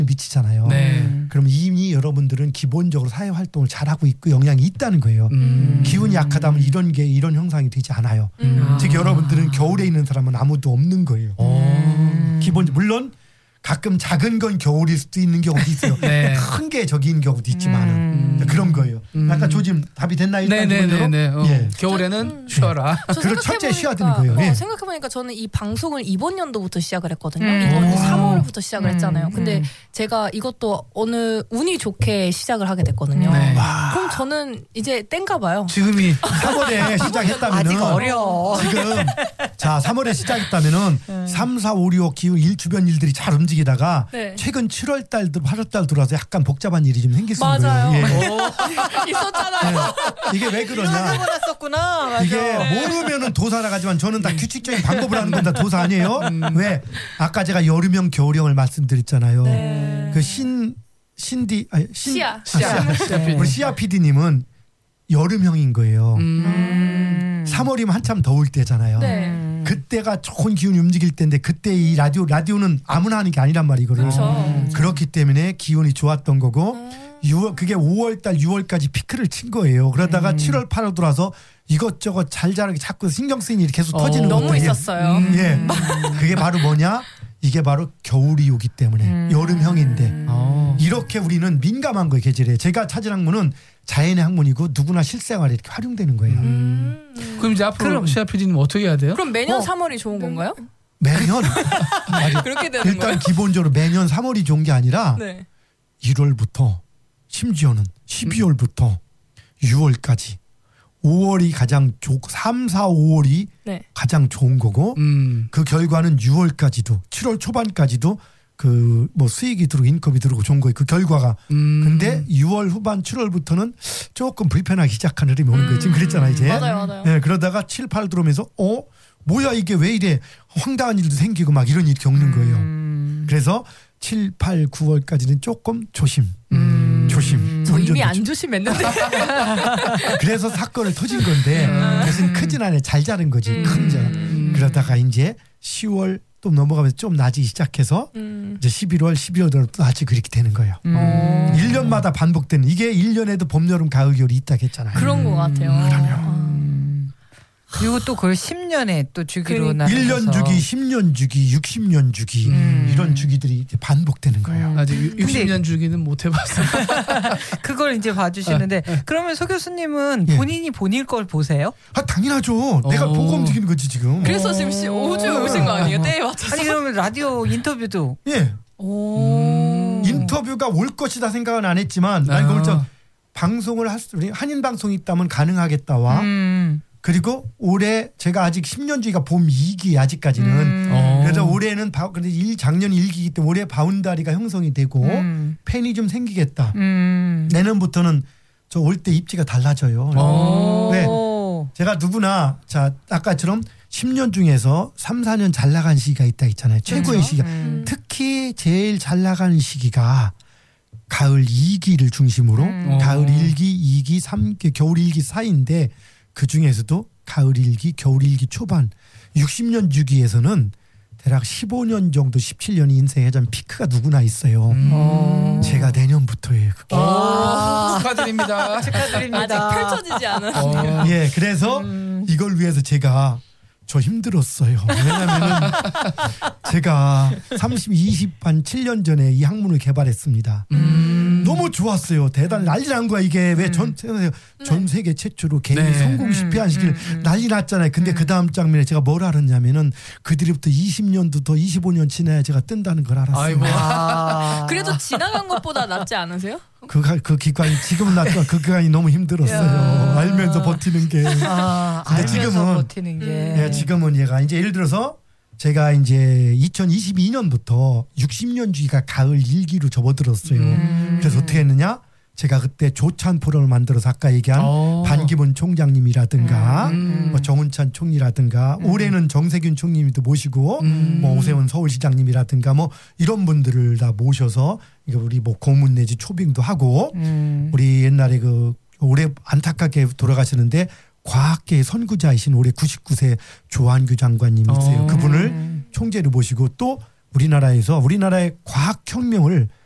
미치잖아요. 네. 그럼 이미 여러분들은 기본적으로 사회활동을 잘하고 있고 영향이 있다는 거예요. 기운이 약하다면 이런 형상이 되지 않아요. 즉 여러분들은 겨울에 있는 사람은 아무도 없는 거예요. 물론 가끔 작은 건 겨울일 수도 있는 경우도 있어요. 네. 큰 게 저기인 경우도 있지만은 그런 거예요. 약간 조짐 답이 됐나요? 네네네. 예. 겨울에는 쉬어라. 그리고 첫째 쉬어야 되는 거예요. 예. 생각해보니까 저는 이 방송을 이번 연도부터 시작을 했거든요. 음. 이번 3월부터 시작을 했잖아요. 근데 제가 이것도 어느 운이 좋게 시작을 하게 됐거든요. 네. 그럼 저는 이제 땐가 봐요. 지금이 3월에 시작했다면은 아직 어려. 지금 자 3월에 시작했다면은 3, 4, 5, 6 기후 주변 일들이 잘 움직이다가 네. 최근 7월 달, 8월 달 들어와서 약간 복잡한 일이 좀 생길 수 있는 맞아요. 거예요. 예. 있었잖아요. 이게 왜 그러냐? 났었구나. 맞아. 이게 모르면은 도사 나가지만 저는 다 규칙적인 방법을 하는 건 다 도사 아니에요? 왜? 아까 제가 여름형 겨울형을 말씀드렸잖아요. 네. 그 신디 아니 시아. 우리 시아 PD님은 여름형인 거예요. 3월이면 한참 더울 때잖아요. 네. 그때가 좋은 기운이 움직일 때인데 그때 이 라디오는 아무나 하는 게 아니란 말이거든요. 그렇죠. 그렇기 때문에 기운이 좋았던 거고 그게 5월달 6월까지 피크를 친 거예요. 그러다가 7월 8월 들어와서 이것저것 잘 자라게 자꾸 신경 쓰이는 일이 계속 터지는 너무 것들이 있었어요. 예. 그게 바로 뭐냐? 이게 바로 겨울이 오기 때문에 여름형인데 이렇게 우리는 민감한 거예요. 계절에. 제가 찾은 학문은 자연의 학문이고 누구나 실생활에 이렇게 활용되는 거예요. 그럼 이제 앞으로 시아 PD님 어떻게 해야 돼요? 그럼 매년 3월이 좋은 건가요? 매년 그렇게 되는 일단 거예요? 기본적으로 매년 3월이 좋은 게 아니라 네. 1월부터 심지어는 12월부터 6월까지 5월이 가장 3, 4, 5월이 네. 가장 좋은 거고 그 결과는 6월까지도 7월 초반까지도 그 뭐 수익이 들어오고 인건비 들어오고 좋은 거예요. 그 결과가. 근데 6월 후반 7월부터는 조금 불편하기 시작한 흐름이 오는 거예요. 지금 그랬잖아요. 이제. 맞아요. 네, 그러다가 7, 8 들어오면서 뭐야 이게 왜 이래 황당한 일도 생기고 막 이런 일이 겪는 거예요. 그래서 7, 8, 9월까지는 조금 조심. 조심. 저 이미 안 조심했는데. 그래서 사건을 터진 건데 그것은 크진 않아요. 잘 자른 거지. 큰 자. 그러다가 이제 10월 또 넘어가면서 좀 낮기 시작해서 이제 11월, 12월 또 다시 그렇게 되는 거예요. 1년마다 반복되는 이게 1년에도 봄, 여름, 가을, 겨울이 있다고 했잖아요. 그런 것 같아요. 그리고 또 그걸 10년에 또 주기로 나눠서 1년 주기, 10년 주기, 60년 주기 이런 주기들이 이렇게 반복되는 거예요. 아직 60년 주기는 못 해봤어요. 그걸 이제 봐주시는데 그러면 소 교수님은 예. 본인이 본인 걸 보세요? 아 당연하죠. 내가 보고 움직이는 거지 지금. 그래서 지금 오주 오신 거 아니에요? 때에 맞춰서. 아니 그러면 라디오 인터뷰도 예. 인터뷰가 올 것이다 생각은 안 했지만 아니 그걸 방송을 우리 한인 방송이 있다면 가능하겠다와 그리고 올해 제가 아직 10년 주기가 봄 2기 아직까지는 그래서 올해는 작년 1기이기 때문에 올해 바운다리가 형성이 되고 팬이 좀 생기겠다. 내년부터는 저 올 때 입지가 달라져요. 네. 제가 누구나 자 아까처럼 10년 중에서 3, 4년 잘 나간 시기가 있다 있잖아요. 최고의 시기가. 특히 제일 잘 나가는 시기가 가을 2기를 중심으로 가을 1기, 2기, 3기, 겨울 1기 사이인데 그중에서도 가을 1기, 겨울 1기 초반 60년 주기에서는 대략 15년 정도 17년이 인생회전 피크가 누구나 있어요. 제가 내년부터예요. 축하드립니다. 아직 펼쳐지지 않은. 예, 그래서 이걸 위해서 제가 저 힘들었어요. 왜냐면은 제가 7년 전에 이 학문을 개발했습니다. 너무 좋았어요. 대단히 난리 난 거야 이게. 왜 전 세계 최초로 개인이 성공 실패한 시기를 난리 났잖아요. 근데 그 다음 장면에 제가 뭘 알았냐면은 그들부터 20년도 더 25년 지나야 제가 뜬다는 걸 알았어요. 그래도 지나간 것보다 낫지 않으세요? 그 기간이 지금은 낫지만 그 기간이 너무 힘들었어요. 알면서 버티는 게. 근데 지금은 버티는 게. 예, 지금은 얘가 이제 예를 들어서 제가 이제 2022년부터 60년 주기가 가을 1기로 접어들었어요. 그래서 어떻게 했느냐? 제가 그때 조찬 포럼을 만들어서 아까 얘기한 반기문 총장님이라든가 뭐 정운찬 총리라든가 올해는 정세균 총리님도 모시고 뭐 오세훈 서울시장님이라든가 뭐 이런 분들을 다 모셔서 우리 뭐 고문 내지 초빙도 하고 우리 옛날에 그 올해 안타깝게 돌아가시는데 과학계의 선구자이신 올해 99세 조한규 장관님이 있어요. 그분을 총재로 모시고 또 우리나라의 과학혁명을